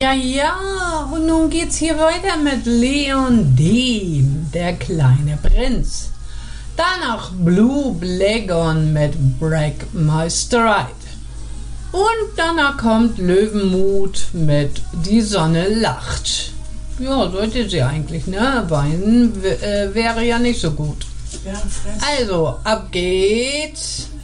Ja, und nun geht's hier weiter mit Leon Dean, der kleine Prinz. Danach Blue Blagon mit Break My Stride. Und danach kommt Löwenmut mit Die Sonne lacht. Ja, sollte sie eigentlich, ne? Weinen wäre ja nicht so gut. Ja, also, ab geht's.